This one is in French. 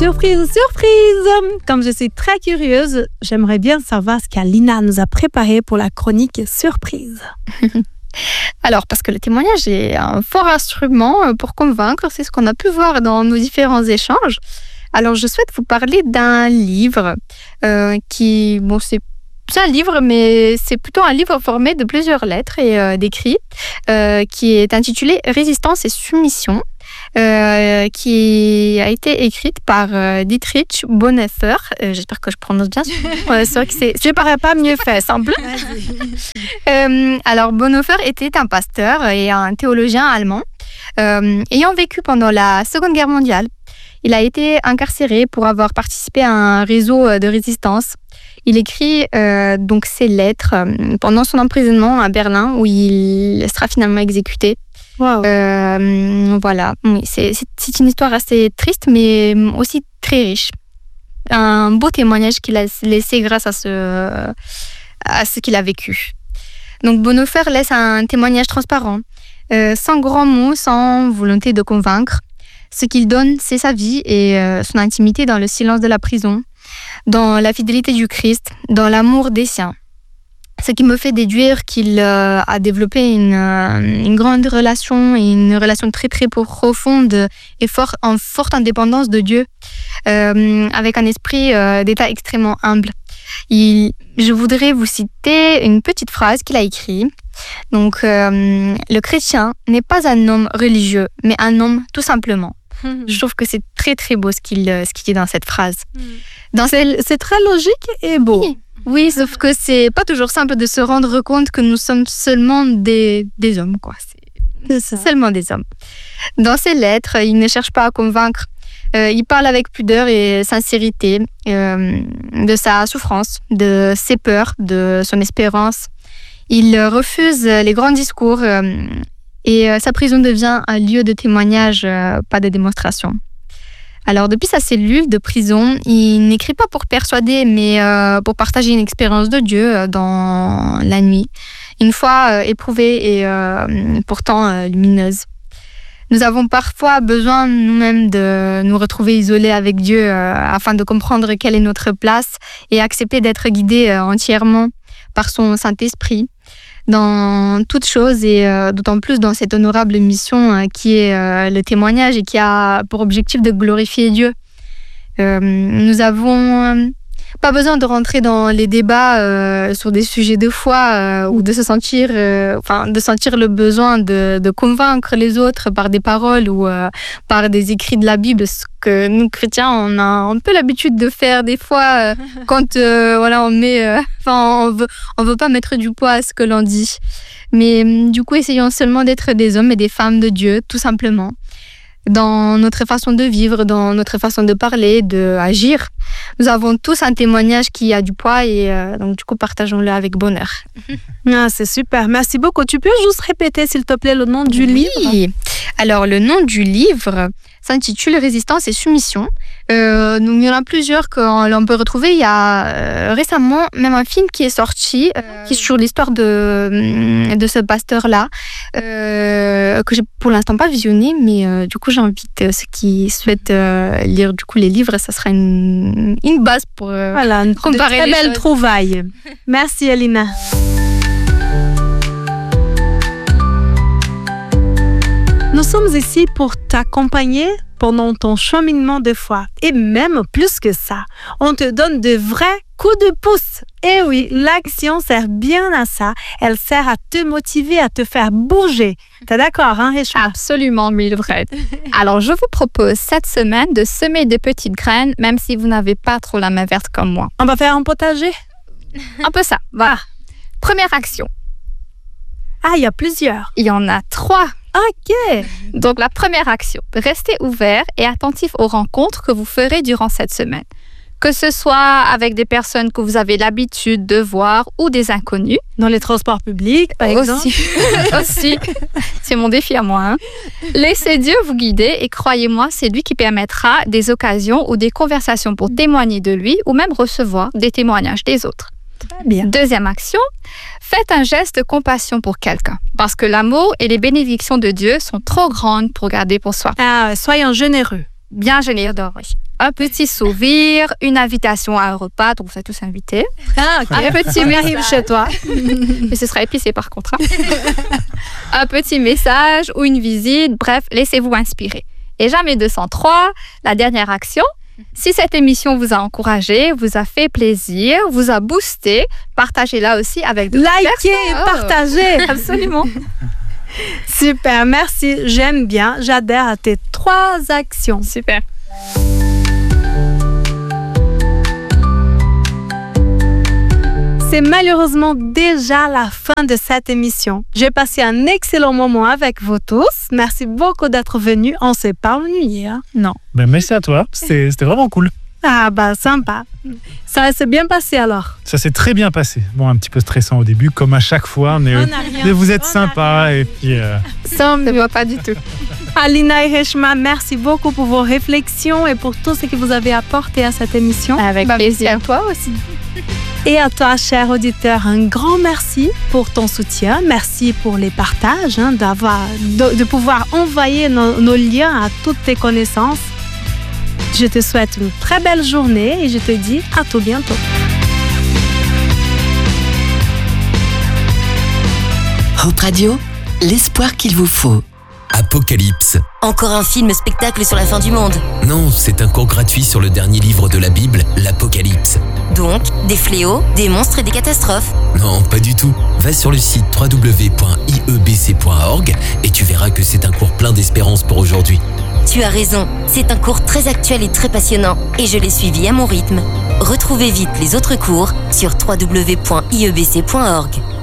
Surprise, surprise! Comme je suis très curieuse, j'aimerais bien savoir ce qu'Alina nous a préparé pour la chronique surprise. Alors, parce que le témoignage est un fort instrument pour convaincre, c'est ce qu'on a pu voir dans nos différents échanges. Alors, je souhaite vous parler d'un livre c'est un livre, mais c'est plutôt un livre formé de plusieurs lettres et d'écrits qui est intitulé « Résistance et soumission ». Qui a été écrite par Dietrich Bonhoeffer. J'espère que je prononce bien. C'est vrai que je ne paraît pas mieux fait, semble. Alors, Bonhoeffer était un pasteur et un théologien allemand ayant vécu pendant la Seconde Guerre mondiale. Il a été incarcéré pour avoir participé à un réseau de résistance. Il écrit donc ses lettres pendant son emprisonnement à Berlin, où il sera finalement exécuté. Wow. Voilà, oui, c'est une histoire assez triste, mais aussi très riche. Un beau témoignage qu'il a laissé grâce à ce qu'il a vécu. Donc Bonhoeffer laisse un témoignage transparent, sans grands mots, sans volonté de convaincre. Ce qu'il donne, c'est sa vie et son intimité dans le silence de la prison, dans la fidélité du Christ, dans l'amour des siens. Ce qui me fait déduire qu'il a développé une grande relation, et une relation très très profonde et en forte indépendance de Dieu, avec un esprit d'état extrêmement humble. Je voudrais vous citer une petite phrase qu'il a écrite. Donc, le chrétien n'est pas un homme religieux, mais un homme tout simplement. Je trouve que c'est très très beau ce qu'il dit dans cette phrase. C'est très logique et beau. Oui, sauf que c'est pas toujours simple de se rendre compte que nous sommes seulement des hommes, quoi. C'est seulement des hommes. Dans ses lettres, il ne cherche pas à convaincre. Il parle avec pudeur et sincérité de sa souffrance, de ses peurs, de son espérance. Il refuse les grands discours et sa prison devient un lieu de témoignage, pas de démonstration. Alors, depuis sa cellule de prison, il n'écrit pas pour persuader, mais pour partager une expérience de Dieu dans la nuit, une fois éprouvée et pourtant lumineuse. Nous avons parfois besoin nous-mêmes de nous retrouver isolés avec Dieu afin de comprendre quelle est notre place et accepter d'être guidés entièrement par son Saint-Esprit dans toutes choses et d'autant plus dans cette honorable mission qui est le témoignage et qui a pour objectif de glorifier Dieu. Nous avons pas besoin de rentrer dans les débats sur des sujets de foi ou de se sentir, de sentir le besoin de convaincre les autres par des paroles ou par des écrits de la Bible, ce que nous chrétiens on a un peu l'habitude de faire des fois quand on veut pas mettre du poids à ce que l'on dit. Mais du coup, essayons seulement d'être des hommes et des femmes de Dieu, tout simplement. Dans notre façon de vivre, dans notre façon de parler, d'agir. Nous avons tous un témoignage qui a du poids et donc du coup, partageons-le avec bonheur. C'est super, merci beaucoup. Tu peux juste répéter, s'il te plaît, le nom du livre? Oui, alors le nom du livre s'intitule « Résistance et soumission ». Il y en a plusieurs qu'on peut retrouver. Il y a récemment même un film qui est sorti, qui est sur l'histoire de ce pasteur-là, que j'ai pour l'instant pas visionné, mais du coup j'invite ceux qui souhaitent lire du coup les livres, ça sera une base pour comparer très les belle choses. trouvaille. Merci Alina. Nous sommes ici pour t'accompagner pendant ton cheminement de foi. Et même plus que ça, on te donne de vrais coups de pouce. Et oui, l'action sert bien à ça. Elle sert à te motiver, à te faire bouger. T'es d'accord, hein, Réchon? Absolument, Mildred. Alors, je vous propose cette semaine de semer des petites graines, même si vous n'avez pas trop la main verte comme moi. On va faire un potager? Un peu ça, voilà. Première action. Ah, il y a plusieurs. Il y en a 3. Ok. Donc, la première action, restez ouvert et attentif aux rencontres que vous ferez durant cette semaine. Que ce soit avec des personnes que vous avez l'habitude de voir ou des inconnus. Dans les transports publics, par exemple. Aussi. C'est mon défi à moi. Laissez Dieu vous guider et croyez-moi, c'est lui qui permettra des occasions ou des conversations pour témoigner de lui ou même recevoir des témoignages des autres. Très bien. Deuxième action, faites un geste de compassion pour quelqu'un. Parce que l'amour et les bénédictions de Dieu sont trop grandes pour garder pour soi. Soyons généreux. bien gêné doré. Un petit sourire, une invitation à un repas, donc vous êtes tous invités. Ah, ok. Un petit On arrive chez toi. Mais ce sera épicé par contre. Un petit message ou une visite, bref, laissez-vous inspirer. Et jamais 203, la dernière action. Si cette émission vous a encouragé, vous a fait plaisir, vous a boosté, partagez-la aussi avec d'autres Likez, personnes. partagez. Absolument. Super, merci. J'aime bien. J'adhère à tes 3 actions. Super. C'est malheureusement déjà la fin de cette émission. J'ai passé un excellent moment avec vous tous. Merci beaucoup d'être venus. On s'est pas ennuyé. Hein? Non. Ben, merci à toi. C'était vraiment cool. Ah bah sympa. Ça s'est bien passé alors. Ça s'est très bien passé. Bon, un petit peu stressant au début, comme à chaque fois, mais vous êtes sympa et puis. Ça ne me voit pas du tout. Alina et Reshma, merci beaucoup pour vos réflexions et pour tout ce que vous avez apporté à cette émission. Avec plaisir. À toi aussi. Et à toi, cher auditeur, un grand merci pour ton soutien. Merci pour les partages, de pouvoir envoyer nos liens à toutes tes connaissances. Je te souhaite une très belle journée et je te dis à tout bientôt. Hope Radio, l'espoir qu'il vous faut. Apocalypse. Encore un film-spectacle sur la fin du monde. Non, c'est un cours gratuit sur le dernier livre de la Bible, l'Apocalypse. Donc, des fléaux, des monstres et des catastrophes. Non, pas du tout. Va sur le site www.iebc.org et tu verras que c'est un cours plein d'espérance pour aujourd'hui. Tu as raison, c'est un cours très actuel et très passionnant, et je l'ai suivi à mon rythme. Retrouvez vite les autres cours sur www.iebc.org.